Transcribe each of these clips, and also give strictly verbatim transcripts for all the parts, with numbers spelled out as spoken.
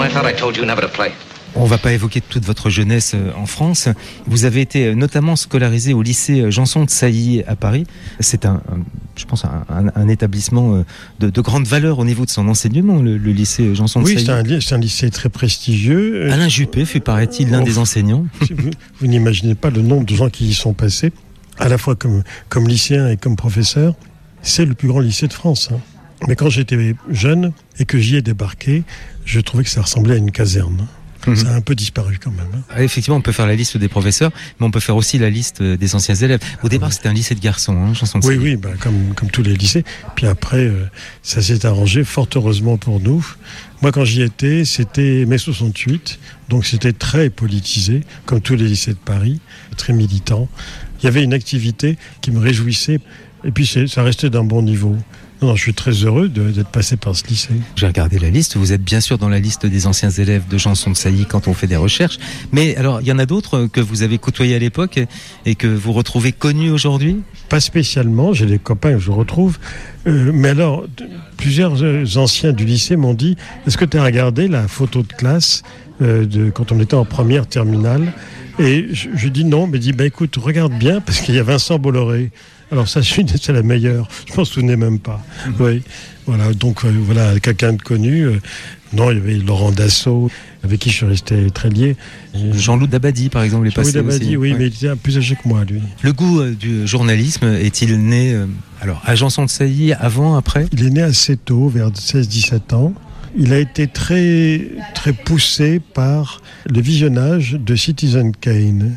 I thought I told you never to play. On ne va pas évoquer toute votre jeunesse en France. Vous avez été notamment scolarisé au lycée Janson de Sailly à Paris. C'est un, un je pense, un, un, un établissement de, de grande valeur au niveau de son enseignement, le, le lycée Janson de oui, Sailly. Oui, c'est, c'est un lycée très prestigieux. Alain Juppé fut, paraît-il, l'un oh, des enseignants. Vous, vous n'imaginez pas le nombre de gens qui y sont passés, à la fois comme, comme lycéens et comme professeurs. C'est le plus grand lycée de France. Hein. Mais quand j'étais jeune et que j'y ai débarqué, je trouvais que ça ressemblait à une caserne. Mmh. Ça a un peu disparu quand même. Hein. Ah, effectivement, on peut faire la liste des professeurs, mais on peut faire aussi la liste des anciens élèves. Au départ, c'était un lycée de garçons, hein, Janson de Oui, Sailly. oui, bah, comme, comme tous les lycées. Puis après, euh, ça s'est arrangé fort heureusement pour nous. Moi, quand j'y étais, c'était mai soixante-huit, donc c'était très politisé, comme tous les lycées de Paris, très militant. Il y avait une activité qui me réjouissait, et puis c'est, ça restait d'un bon niveau. Non, non, je suis très heureux de, d'être passé par ce lycée. J'ai regardé la liste. Vous êtes bien sûr dans la liste des anciens élèves de Janson de Sailly quand on fait des recherches. Mais alors, il y en a d'autres que vous avez côtoyés à l'époque et que vous retrouvez connus aujourd'hui ? Pas spécialement. J'ai des copains que je retrouve. Euh, mais alors, plusieurs anciens du lycée m'ont dit « Est-ce que tu as regardé la photo de classe euh, de, quand on était en première terminale ?» Et je, je dis non, mais dis bah, « écoute, regarde bien parce qu'il y a Vincent Bolloré. » Alors ça, c'est la meilleure. Je m'en souvenais même pas. Mmh. Oui, voilà. Donc euh, voilà, quelqu'un de connu. Euh, non, il y avait Laurent Dassault, avec qui je suis resté très lié. Jean-Loup Dabadi, par exemple, est passé Jean-Loup Dabadi, aussi. oui, ouais. Mais il était plus âgé que moi, lui. Le goût euh, du journalisme est-il né euh, alors à Janson de Sailly, avant, après ? Il est né assez tôt, vers seize dix-sept ans. Il a été très, très poussé par le visionnage de Citizen Kane,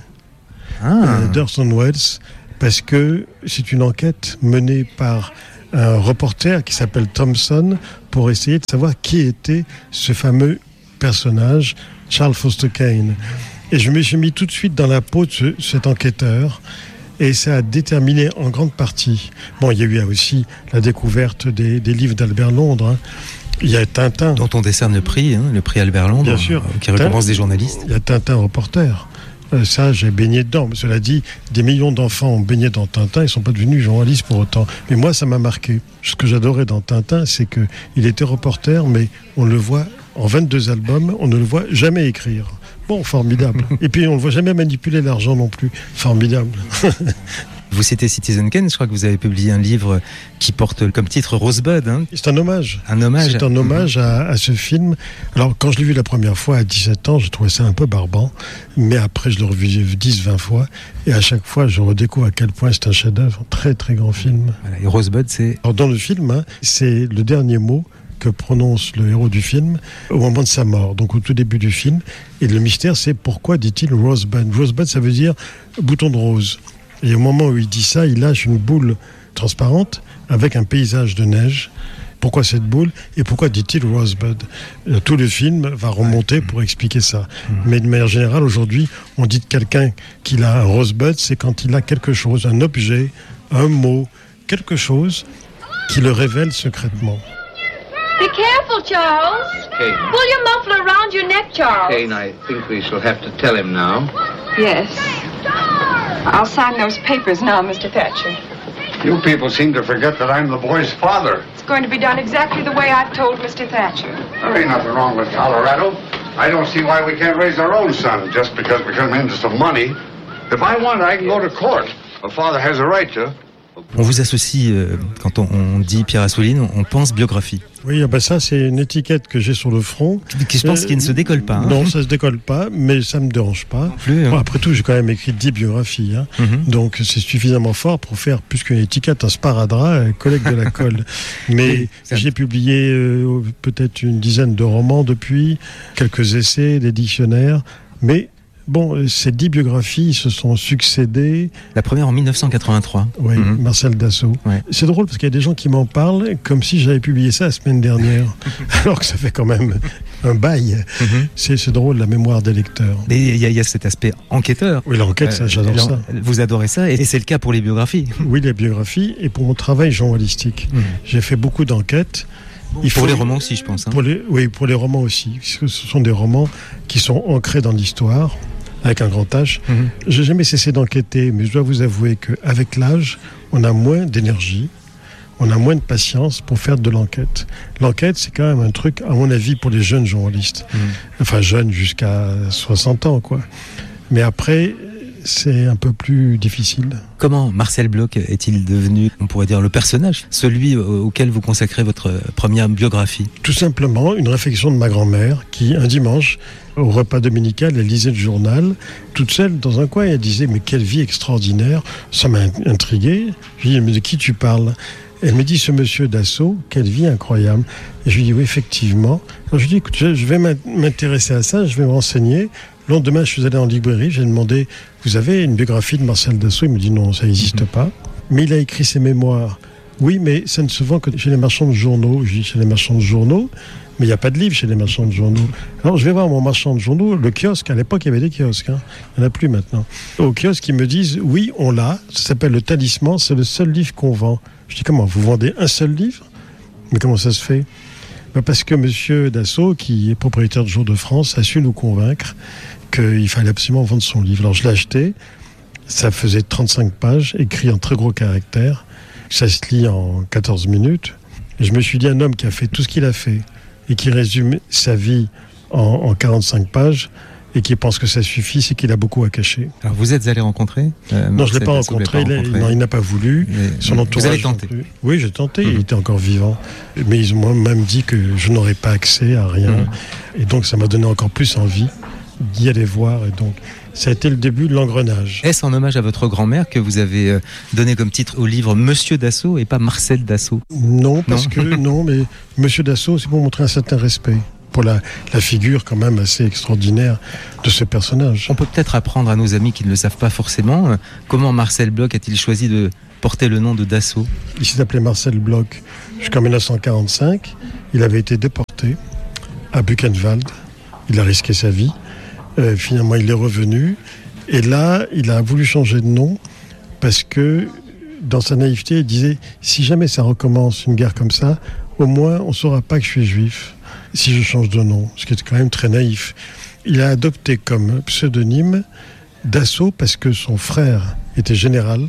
ah. euh, d'Orson Welles. Parce que c'est une enquête menée par un reporter qui s'appelle Thompson pour essayer de savoir qui était ce fameux personnage, Charles Foster Kane. Et je me suis mis tout de suite dans la peau de ce, cet enquêteur et ça a déterminé en grande partie. Bon, il y a eu aussi la découverte des, des livres d'Albert Londres. Hein. Il y a Tintin. Dont on décerne le prix, hein, le prix Albert Londres. Bien sûr. Euh, qui récompense des journalistes. Il y a Tintin reporter. Ça, j'ai baigné dedans. Mais cela dit, des millions d'enfants ont baigné dans Tintin, ils ne sont pas devenus journalistes pour autant. Mais moi, ça m'a marqué. Ce que j'adorais dans Tintin, c'est qu'il était reporter, mais on le voit en vingt-deux albums, on ne le voit jamais écrire. Bon, formidable. Et puis, on ne le voit jamais manipuler l'argent non plus. Formidable. Vous citez Citizen Kane, je crois que vous avez publié un livre qui porte comme titre Rosebud. Hein. C'est un hommage. Un hommage. C'est un hommage à, à ce film. Alors, quand je l'ai vu la première fois à dix-sept ans, je trouvais ça un peu barbant. Mais après, je l'ai revu dix, vingt fois. Et à chaque fois, je redécouvre à quel point c'est un chef-d'œuvre. Très, très grand film. Voilà, et Rosebud, c'est... Alors, dans le film, hein, c'est le dernier mot que prononce le héros du film au moment de sa mort, donc au tout début du film. Et le mystère, c'est pourquoi dit-il Rosebud ? Rosebud, ça veut dire bouton de rose. Et au moment où il dit ça, il lâche une boule transparente avec un paysage de neige. Pourquoi cette boule ? Et pourquoi dit-il Rosebud ? Tout le film va remonter pour expliquer ça. Mmh. Mais de manière générale, aujourd'hui, on dit de quelqu'un qu'il a un Rosebud, c'est quand il a quelque chose, un objet, un mot, quelque chose qui le révèle secrètement. Be careful, Charles. Kane. Pull your muffler around your neck, Charles. Kane, I think we shall have to tell him now. Yes. I'll sign those papers now, Mister Thatcher. You people seem to forget that I'm the boy's father. It's going to be done exactly the way I've told Mister Thatcher. There ain't nothing wrong with Colorado. I don't see why we can't raise our own son just because we come into some money. If I want, I can go to court. A father has a right to. On vous associe, euh, quand on, on dit Pierre Assouline, on pense biographie. Oui, ah ben ça, c'est une étiquette que j'ai sur le front. Qui, je pense euh, qu'il ne se décolle pas. Hein. Non, ça ne se décolle pas, mais ça ne me dérange pas. Plus, hein. Bon, après tout, j'ai quand même écrit dix biographies. Hein. Mm-hmm. Donc, c'est suffisamment fort pour faire plus qu'une étiquette, un sparadrap, un collègue de la colle. Mais oui, j'ai publié euh, peut-être une dizaine de romans depuis, quelques essais, des dictionnaires, mais... Bon, ces dix biographies se sont succédées. La première en dix-neuf cent quatre-vingt-trois. Oui, mm-hmm. Marcel Dassault. Ouais. C'est drôle parce qu'il y a des gens qui m'en parlent comme si j'avais publié ça la semaine dernière, alors que ça fait quand même un bail. Mm-hmm. C'est, c'est drôle, la mémoire des lecteurs. Mais il y, y a cet aspect enquêteur. Oui, l'enquête, euh, ça, j'adore ça. Vous adorez ça, et c'est le cas pour les biographies. Oui, les biographies, et pour mon travail journalistique. Mm-hmm. J'ai fait beaucoup d'enquêtes. Il pour faut, les romans aussi, je pense. Hein. Pour les, oui, pour les romans aussi. Ce sont des romans qui sont ancrés dans l'histoire, avec un grand H. Mm-hmm. J'ai jamais cessé d'enquêter, mais je dois vous avouer qu'avec l'âge, on a moins d'énergie, on a moins de patience pour faire de l'enquête. L'enquête, c'est quand même un truc, à mon avis, pour les jeunes journalistes. Mmh. Enfin, jeunes jusqu'à soixante ans, quoi. Mais après, c'est un peu plus difficile. Comment Marcel Bloch est-il devenu, on pourrait dire, le personnage, celui auquel vous consacrez votre première biographie ? Tout simplement, une réflexion de ma grand-mère qui, un dimanche, au repas dominical, elle lisait le journal, toute seule dans un coin, et elle disait « Mais quelle vie extraordinaire !» Ça m'a intrigué. Je lui ai dit « Mais de qui tu parles ?» Elle me dit « Ce monsieur Dassault, quelle vie incroyable !» Et je lui dis « Oui, effectivement. » Alors je lui dis « Écoute, je vais m'intéresser à ça, je vais me renseigner. » Le lendemain, je suis allé en librairie, j'ai demandé « Vous avez une biographie de Marcel Dassault ?» Il me dit « Non, ça n'existe pas. » Mais il a écrit ses mémoires. « Oui, mais ça ne se vend que chez les marchands de journaux. » Je dis « Chez les marchands de journaux ?» Mais il n'y a pas de livre chez les marchands de journaux. Alors je vais voir mon marchand de journaux, le kiosque, à l'époque il y avait des kiosques, hein. Il n'y en a plus maintenant. Au kiosque, ils me disent « Oui, on l'a, ça s'appelle Le Talisman, c'est le seul livre qu'on vend. » Je dis « Comment, vous vendez un seul livre ?» Mais comment ça se fait ? Ben parce que monsieur Dassault, qui est propriétaire de Jour de France, a su nous convaincre qu'il fallait absolument vendre son livre. Alors je l'ai acheté, ça faisait trente-cinq pages, écrit en très gros caractères, ça se lit en quatorze minutes. Et je me suis dit, un homme qui a fait tout ce qu'il a fait, et qui résume sa vie en, en quarante-cinq pages, et qui pense que ça suffit, c'est qu'il a beaucoup à cacher. Alors vous êtes allé rencontrer euh, Non, je ne l'ai pas rencontré, pas rencontré. Il, non, il n'a pas voulu. Mais, Son entourage, vous avez tenté Oui, j'ai tenté, mmh. Il était encore vivant. Mais ils m'ont même dit que je n'aurais pas accès à rien. Mmh. Et donc ça m'a donné encore plus envie d'y aller voir. Et donc ça a été le début de l'engrenage. Est-ce en hommage à votre grand-mère que vous avez donné comme titre au livre Monsieur Dassault et pas Marcel Dassault ? Non, parce non. que non, mais Monsieur Dassault, c'est pour montrer un certain respect pour la, la figure quand même assez extraordinaire de ce personnage. On peut peut-être apprendre à nos amis qui ne le savent pas forcément, comment Marcel Bloch a-t-il choisi de porter le nom de Dassault ? Il s'est appelé Marcel Bloch jusqu'en dix-neuf cent quarante-cinq. Il avait été déporté à Buchenwald. Il a risqué sa vie. Euh, finalement, il est revenu. Et là, il a voulu changer de nom parce que, dans sa naïveté, il disait « Si jamais ça recommence, une guerre comme ça, au moins, on ne saura pas que je suis juif. » Si je change de nom, ce qui est quand même très naïf. Il a adopté comme pseudonyme Dassault parce que son frère était général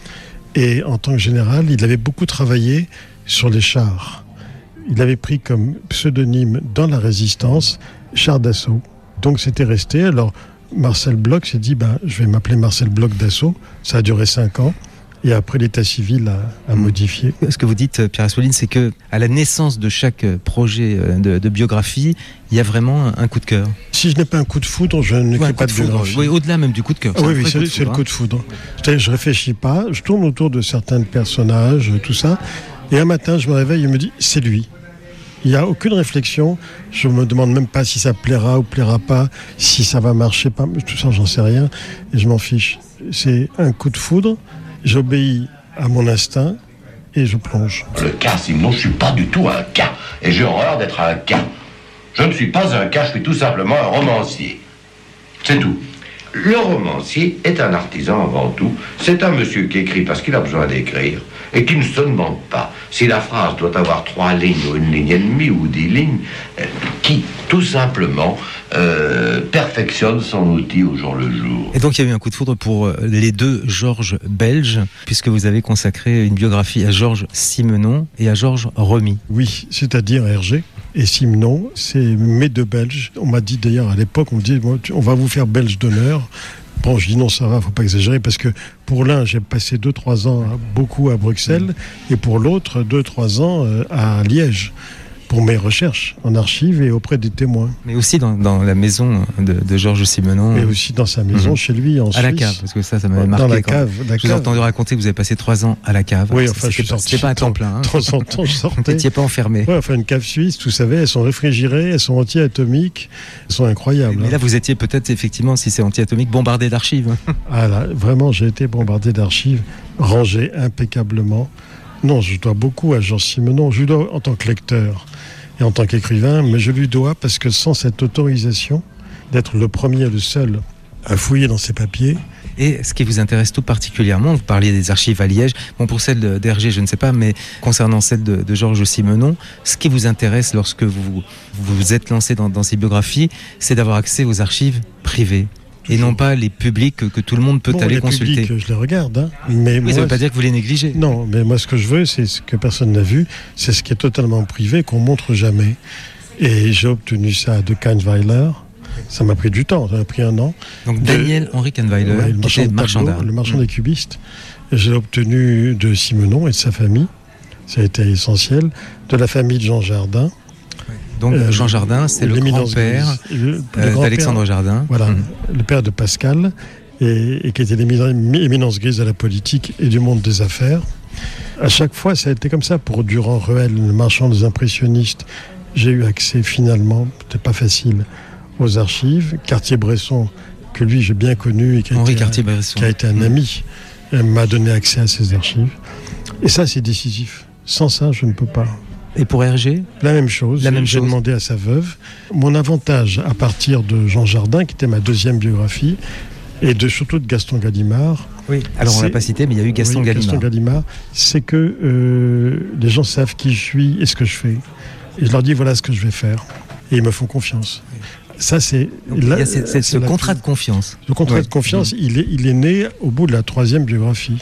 et en tant que général, il avait beaucoup travaillé sur les chars. Il avait pris comme pseudonyme dans la résistance Char Dassault. Donc c'était resté. Alors Marcel Bloch s'est dit bah, je vais m'appeler Marcel Bloch Dassault. Ça a duré cinq ans. Et après, l'état civil a, a modifié. Ce que vous dites, Pierre Assouline, c'est que à la naissance de chaque projet de, de biographie, il y a vraiment un coup de cœur. Si je n'ai pas un coup de foudre, je n'écris ouais, pas de, de biographie. Oui, au-delà même du coup de cœur. Ah, oui, oui, c'est, c'est, c'est le coup de foudre. C'est-à-dire, je réfléchis pas, je tourne autour de certains personnages, tout ça, et un matin, je me réveille et me dis, c'est lui. Il n'y a aucune réflexion. Je me demande même pas si ça plaira ou plaira pas, si ça va marcher pas. Tout ça, j'en sais rien, et je m'en fiche. C'est un coup de foudre. J'obéis à mon instinct et je plonge. Le cas, Simon, je ne suis pas du tout un cas. Et j'ai horreur d'être un cas. Je ne suis pas un cas, je suis tout simplement un romancier. C'est tout. Le romancier est un artisan avant tout. C'est un monsieur qui écrit parce qu'il a besoin d'écrire et qui ne se demande pas si la phrase doit avoir trois lignes ou une ligne et demie ou dix lignes, euh, qui tout simplement euh, perfectionne son outil au jour le jour. Et donc il y a eu un coup de foudre pour les deux Georges belges, puisque vous avez consacré une biographie à Georges Simenon et à Georges Remy. Oui, c'est-à-dire Hergé et Simenon, c'est mes deux Belges. On m'a dit d'ailleurs à l'époque, on me dit bon, on va vous faire belge d'honneur. Bon, je dis non, ça va, faut pas exagérer, parce que pour l'un, j'ai passé deux trois ans beaucoup à Bruxelles, et pour l'autre, deux trois ans à Liège, pour mes recherches en archives et auprès des témoins. Mais aussi dans, dans la maison de, de Georges Simenon. Mais aussi dans sa maison, mmh. chez lui, en à Suisse. À la cave, parce que ça, ça m'avait marqué. Dans la cave. La je vous ai entendu raconter que vous avez passé trois ans à la cave. Oui, Alors, enfin, je suis sorti. C'était pas un temps plein. Hein. De temps en temps, je sortais. Vous n'étiez pas enfermé. Oui, enfin, une cave suisse, vous savez, elles sont réfrigérées, elles sont anti-atomiques, elles sont incroyables. Mais hein. là, vous étiez peut-être, effectivement, si c'est anti-atomique, bombardé d'archives. Ah là, vraiment, j'ai été bombardé d'archives, rangées impeccablement. Non, je dois beaucoup à Georges Simenon. Je lui dois en tant que lecteur et en tant qu'écrivain, mais je lui dois parce que sans cette autorisation d'être le premier, le seul à fouiller dans ses papiers. Et ce qui vous intéresse tout particulièrement, vous parliez des archives à Liège, bon pour celle d'Hergé je ne sais pas, mais concernant celle de, de Georges Simenon, ce qui vous intéresse lorsque vous vous êtes lancé dans, dans ces biographies, c'est d'avoir accès aux archives privées. et non pas les publics que, que tout le monde peut bon, aller les consulter. Publics, je les regarde, hein, mais oui, moi, ça ne veut pas dire que vous les négligez. Non, mais moi ce que je veux, c'est ce que personne n'a vu, c'est ce qui est totalement privé, qu'on montre jamais. Et j'ai obtenu ça de Kahnweiler. Ça m'a pris du temps, ça m'a pris un an. Donc de, Daniel Henri Kahnweiler, ouais, le qui était marchand d'art. Le marchand mmh. des cubistes. Et je l'ai obtenu de Simenon et de sa famille. Ça a été essentiel. De la famille de Jean Jardin. Donc euh, Jean Jardin, c'est le grand-père euh, grand d'Alexandre Jardin. Voilà, mmh. le père de Pascal, et, et qui était l'éminence grise de la politique et du monde des affaires. À chaque fois, ça a été comme ça. Pour Durand-Ruel, le marchand des impressionnistes, j'ai eu accès finalement, peut-être pas facile, aux archives. Cartier-Bresson, que lui j'ai bien connu et qui a, Henri été, Cartier-Bresson. qui a été un ami, m'a donné accès à ces archives. Et ça, c'est décisif. Sans ça, je ne peux pas. Et pour Hergé ? La même chose. La même J'ai chose. demandé à sa veuve. Mon avantage, à partir de Jean Jardin, qui était ma deuxième biographie, et de, surtout de Gaston Gallimard. Oui, alors on ne l'a pas cité, mais il y a eu Gaston oui, Gallimard. Gaston Gallimard, c'est que euh, les gens savent qui je suis et ce que je fais. Et je leur dis, voilà ce que je vais faire. Et ils me font confiance. Ça, c'est... Donc, là, il y a c'est, c'est, c'est ce contrat de confiance. Le contrat ouais. de confiance, mmh. il, est, il est né au bout de la troisième biographie.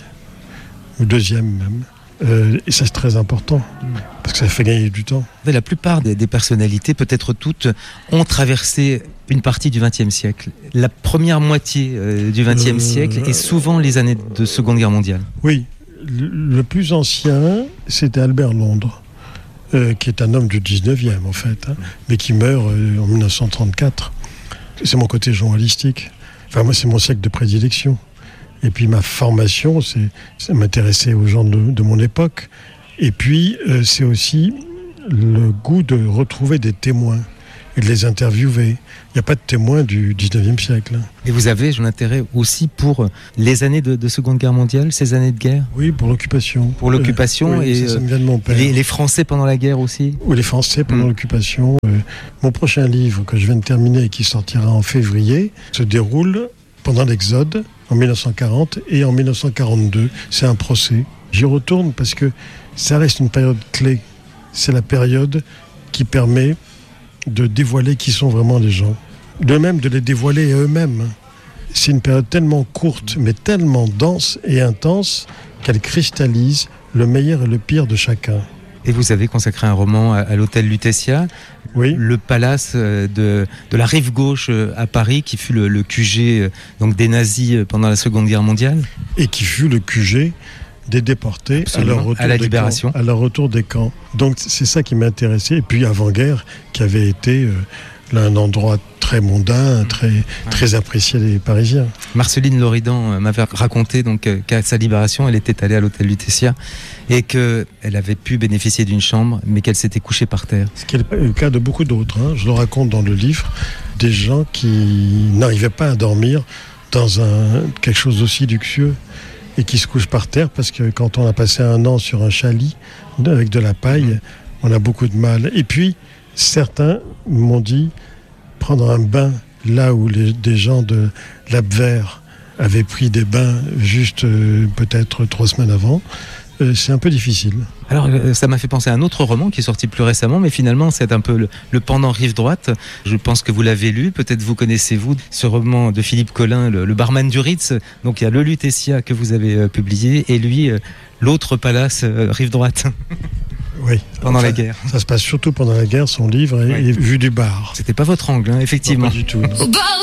Ou deuxième même. Euh, et ça, c'est très important. Mmh. Parce que ça fait gagner du temps. La plupart des, des personnalités, peut-être toutes, ont traversé une partie du vingtième siècle. La première moitié euh, du vingtième euh, siècle et souvent les années de Seconde Guerre mondiale. Oui. Le, le plus ancien, c'était Albert Londres. Euh, qui est un homme du dix-neuvième en fait, hein, mais qui meurt euh, en dix-neuf cent trente-quatre. C'est mon côté journalistique. Enfin, moi, c'est mon siècle de prédilection. Et puis, ma formation, c'est, c'est m'intéresser aux gens de, de mon époque. Et puis, euh, c'est aussi le goût de retrouver des témoins et de les interviewer. Il n'y a pas de témoins du dix-neuvième siècle. Et vous avez un intérêt aussi pour les années de, de Seconde Guerre mondiale, ces années de guerre ? Oui, pour l'occupation. Pour l'occupation, euh, oui, et ça, ça me vient de mon père. Les, les Français pendant la guerre aussi ? Oui, les Français pendant mmh. l'occupation. Euh, mon prochain livre, que je viens de terminer et qui sortira en février, se déroule pendant l'Exode, en dix-neuf cent quarante et en dix-neuf cent quarante-deux. C'est un procès. J'y retourne parce que ça reste une période clé. C'est la période qui permet de dévoiler qui sont vraiment les gens. De même, de les dévoiler à eux-mêmes. C'est une période tellement courte, mais tellement dense et intense, qu'elle cristallise le meilleur et le pire de chacun. Et vous avez consacré un roman à, à l'hôtel Lutetia, oui. le palace de, de la rive gauche à Paris, qui fut le, le Q G donc des nazis pendant la Seconde Guerre mondiale. Et qui fut le Q G des déportés à leur, retour à la des libération. Camps, à leur retour des camps. Donc c'est ça qui m'intéressait. Et puis avant-guerre, qui avait été euh, là, un endroit très mondain, très, ouais. très apprécié des Parisiens. Marceline Loridan m'avait raconté donc, qu'à sa libération, elle était allée à l'hôtel Lutetia et qu'elle avait pu bénéficier d'une chambre, mais qu'elle s'était couchée par terre. Ce qui est le cas de beaucoup d'autres. Hein. Je le raconte dans le livre. Des gens qui n'arrivaient pas à dormir dans un, quelque chose d'aussi luxueux, et qui se couchent par terre parce que quand on a passé un an sur un chalit avec de la paille, on a beaucoup de mal. Et puis, certains m'ont dit, prendre un bain là où les, des gens de l'Abwehr avaient pris des bains juste euh, peut-être trois semaines avant, euh, c'est un peu difficile. Alors, ça m'a fait penser à un autre roman qui est sorti plus récemment, mais finalement, c'est un peu le, le pendant rive droite. Je pense que vous l'avez lu, peut-être vous connaissez-vous ce roman de Philippe Collin, le, le barman du Ritz. Donc, il y a le Lutetia que vous avez euh, publié, et lui, euh, l'autre palace, euh, rive droite. Oui. Pendant enfin, la guerre. Ça se passe surtout pendant la guerre, son livre est, oui. est vu du bar. C'était pas votre angle, hein, effectivement. Non, pas du tout. Non.